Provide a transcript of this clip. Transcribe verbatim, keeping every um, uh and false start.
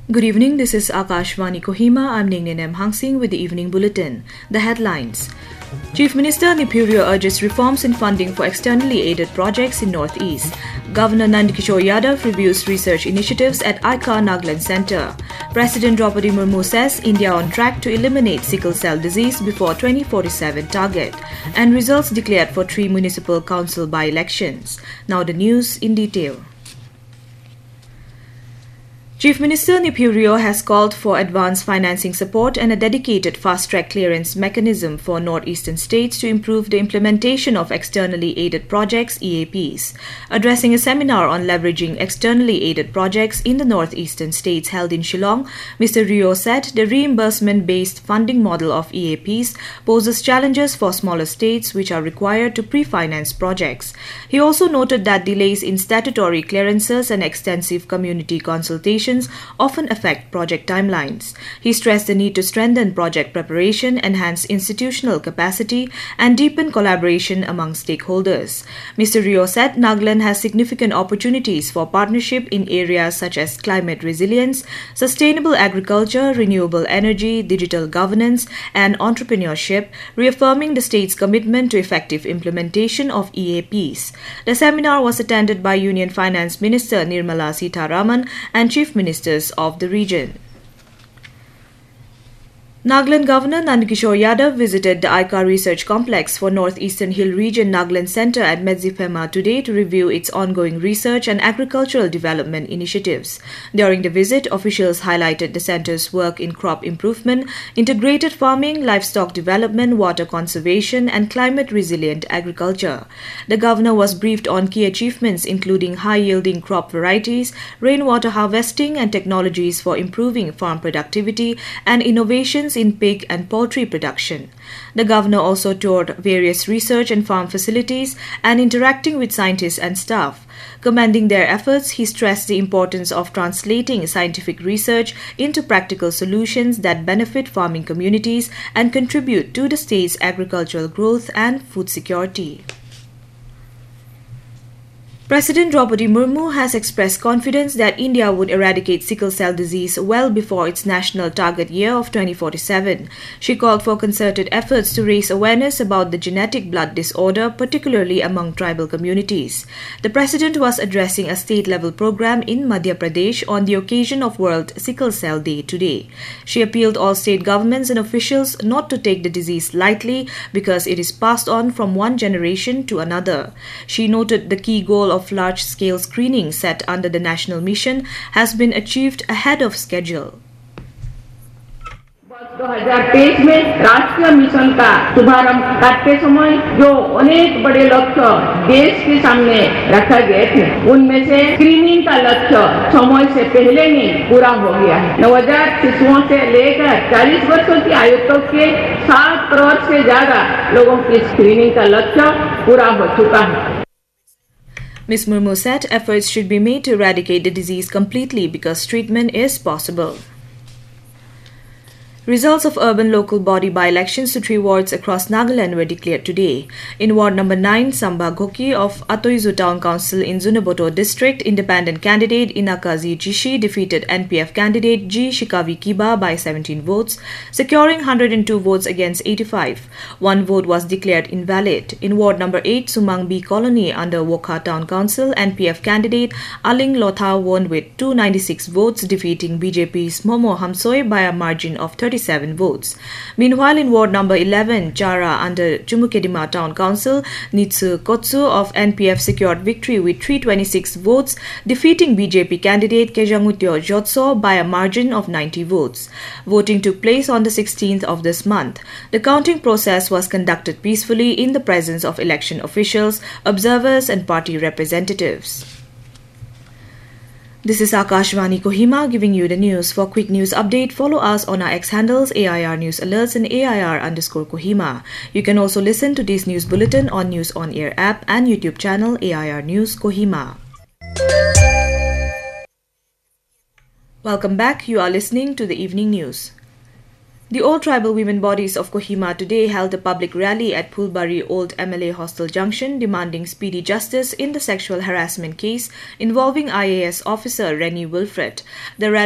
Good evening, this is Akashvani Kohima. I'm Ningnin M. Hangsing with the Evening Bulletin. The headlines. Chief Minister Nipurio urges reforms in funding for externally aided projects in Northeast. Governor Nandkishore Yadav reviews research initiatives at I C A R Nagaland Centre. President Draupadi Murmu says India on track to eliminate sickle cell disease before twenty forty-seven target. And results declared for three municipal council by-elections. Now the news in detail. Chief Minister Nipurio has called for advance financing support and a dedicated fast-track clearance mechanism for northeastern states to improve the implementation of externally aided projects E A Ps. Addressing a seminar on leveraging externally aided projects in the northeastern states held in Shillong, Mister Rio said the reimbursement-based funding model of E A Ps poses challenges for smaller states which are required to pre-finance projects. He also noted that delays in statutory clearances and extensive community consultation often affect project timelines. He stressed the need to strengthen project preparation, enhance institutional capacity, and deepen collaboration among stakeholders. Mister Rio said Nagaland has significant opportunities for partnership in areas such as climate resilience, sustainable agriculture, renewable energy, digital governance, and entrepreneurship, reaffirming the state's commitment to effective implementation of E A Ps. The seminar was attended by Union Finance Minister Nirmala Sitharaman and Chief Ministers of the region. Nagaland Governor Nandkishore Yadav visited the I C A R Research Complex for Northeastern Hill Region Nagaland Centre at Medzipema today to review its ongoing research and agricultural development initiatives. During the visit, officials highlighted the centre's work in crop improvement, integrated farming, livestock development, water conservation, and climate-resilient agriculture. The governor was briefed on key achievements including high-yielding crop varieties, rainwater harvesting, and technologies for improving farm productivity and innovations in pig and poultry production. The governor also toured various research and farm facilities and interacting with scientists and staff. Commending their efforts, he stressed the importance of translating scientific research into practical solutions that benefit farming communities and contribute to the state's agricultural growth and food security. President Draupadi Murmu has expressed confidence that India would eradicate sickle cell disease well before its national target year of twenty forty-seven. She called for concerted efforts to raise awareness about the genetic blood disorder, particularly among tribal communities. The president was addressing a state-level program in Madhya Pradesh on the occasion of World Sickle Cell Day today. She appealed all state governments and officials not to take the disease lightly because it is passed on from one generation to another. She noted the key goal of of large-scale screening set under the national mission has been achieved ahead of schedule. दो हज़ार तेईस में राष्ट्रीय mission का शुभारंभ करते समय जो अनेक बड़े लक्ष्य देश के सामने रखा गए थे, उनमें से स्क्रीनिंग का लक्ष्य समय से पहले ही पूरा हो गया है। नवजात शिशुओं से लेकर चालीस वर्षों की आयु तक के सात करोड़ से ज्यादा लोगों की स्क्रीनिंग का लक्ष्य पूरा हो चुका है। Miz Murmu said efforts should be made to eradicate the disease completely because treatment is possible. Results of urban local body by-elections to three wards across Nagaland were declared today. In Ward number nine, Samba Ghoki of Atoizu Town Council in Zunheboto District, independent candidate Inakazi Jishi defeated N P F candidate G. Shikavi Kiba by seventeen votes, securing one hundred two votes against eighty-five. One vote was declared invalid. In Ward number eight, Sumang B Colony under Wokha Town Council, N P F candidate Aling Lotha won with two hundred ninety-six votes, defeating B J P's Momo Hamsoy by a margin of thirty-seven votes. Meanwhile, in Ward number eleven, Chara under Chumukedima Town Council, Nitsu Kotsu of N P F secured victory with three hundred twenty-six votes, defeating B J P candidate Kejangutyo Jotso by a margin of ninety votes. Voting took place on the sixteenth of this month. The counting process was conducted peacefully in the presence of election officials, observers, and party representatives. This is Akashvani Kohima giving you the news. For quick news update, follow us on our X handles A I R News Alerts and A I R underscore Kohima. You can also listen to this news bulletin on News On Air app and YouTube channel A I R News Kohima. Welcome back. You are listening to the evening news. The All Tribal Women Bodies of Kohima today held a public rally at Phulbari Old M L A Hostel Junction demanding speedy justice in the sexual harassment case involving I A S officer Rennie Wilfred. The rally